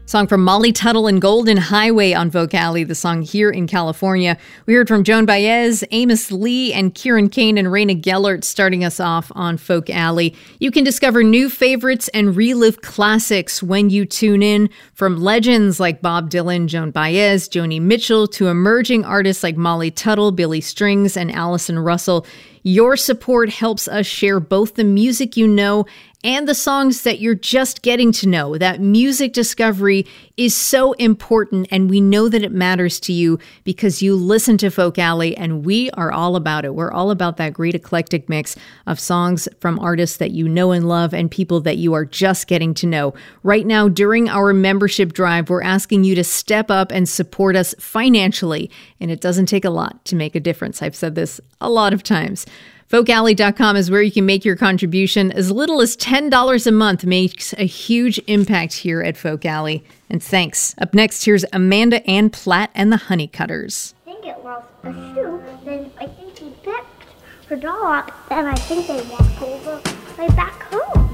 Song from Molly Tuttle and Golden Highway on Folk Alley, the song Here in California. We heard from Joan Baez, Amos Lee, and Kieran Kane and Raina Gellert starting us off on Folk Alley. You can discover new favorites and relive classics when you tune in, from legends like Bob Dylan, Joan Baez, Joni Mitchell, to emerging artists like Molly Tuttle, Billy Strings, and Allison Russell. Your support helps us share both the music you know and the songs that you're just getting to know. That music discovery is so important, and we know that it matters to you because you listen to Folk Alley, and we are all about it. We're all about that great eclectic mix of songs from artists that you know and love and people that you are just getting to know. Right now, during our membership drive, we're asking you to step up and support us financially, and it doesn't take a lot to make a difference. I've said this a lot of times. FolkAlley.com is where you can make your contribution. As little as $10 a month makes a huge impact here at Folk Alley. And thanks. Up next, here's Amanda Ann Platt and the Honeycutters. I think it lost a shoe, then I think he picked her doll up, and I think they walked over right back home.